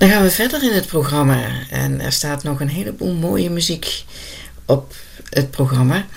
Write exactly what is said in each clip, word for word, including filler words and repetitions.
Dan gaan we verder in het programma. En er staat nog een heleboel mooie muziek op het programma.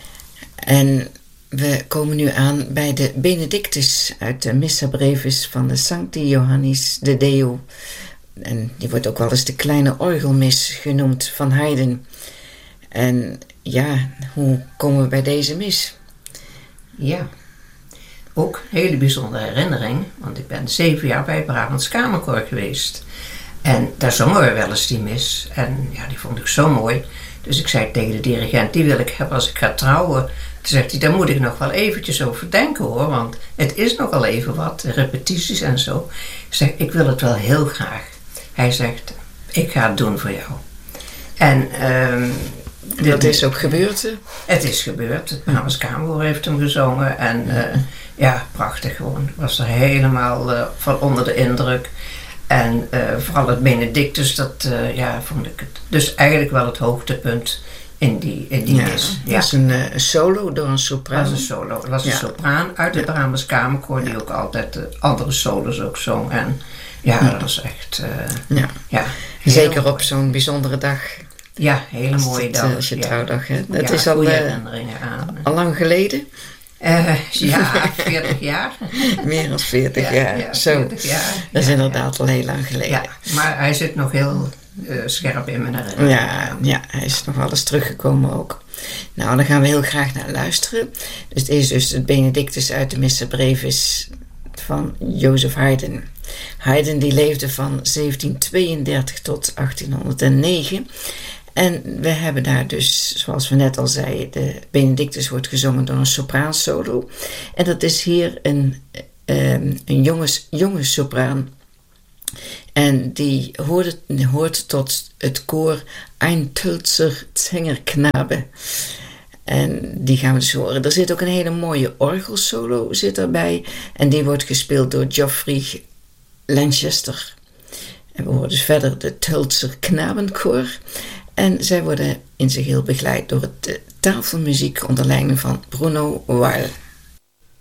En we komen nu aan bij de Benedictus uit de Missa Brevis van de Sancti Johannis de Deo. En die wordt ook wel eens de kleine orgelmis genoemd van Haydn. En ja, hoe komen we bij deze mis? Ja, ook een hele bijzondere herinnering. Want ik ben zeven jaar bij Brabants Kamerkoor geweest. En daar zongen we wel eens die mis. En ja, die vond ik zo mooi. Dus ik zei tegen de dirigent, die wil ik hebben als ik ga trouwen. Toen zegt hij, daar moet ik nog wel eventjes over denken hoor. Want het is nogal even wat, repetities en zo. Ik zeg, ik wil het wel heel graag. Hij zegt, ik ga het doen voor jou. En um, dat is ook gebeurd, hè? Het is gebeurd. Het Brabants Kamerkoor heeft hem gezongen. En uh, ja, prachtig gewoon. Ik was er helemaal uh, van onder de indruk. En uh, vooral het Benedictus, dat uh, ja, vond ik het. Dus eigenlijk wel het hoogtepunt in die, in die ja, mis. Ja, dat is een uh, solo door een sopraan. Dat was een solo. Dat was een ja. sopraan uit het ja. Brabants Kamerkoor, die ja. ook altijd uh, andere solos ook zong. En ja, ja. dat was echt... Uh, ja. ja Zeker mooi. Op zo'n bijzondere dag. Ja, hele mooie het, dag. Als je ja. trouwdag, hè? Dat ja, is al, uh, herinneringen aan. al lang geleden? Uh, ja, veertig jaar. Meer dan veertig ja, jaar. Ja, Zo. veertig jaar. Dat is ja, inderdaad ja. al heel lang geleden. Ja, maar hij zit nog heel uh, scherp in mijn herinneringen. Ja, ja, hij is nog wel eens teruggekomen ook. Nou, daar gaan we heel graag naar luisteren. Dus het is dus het Benedictus uit de Missa Brevis van Joseph Haydn. Haydn die leefde van zeventienhonderdtweeëndertig tot achttienhonderdnegen. En we hebben daar dus, zoals we net al zeiden, de Benedictus wordt gezongen door een sopraansolo. En dat is hier een, um, een jonges, jonge sopraan. En die hoort, hoort tot het koor Ein Tölzer Zängerknabe. En die gaan we dus horen. Er zit ook een hele mooie orgelsolo zit erbij. En die wordt gespeeld door Geoffrey Lanchester. En we horen dus verder de Tölzer Knabenkoor. En zij worden in zijn geheel begeleid door het tafelmuziek onder leiding van Bruno Weil.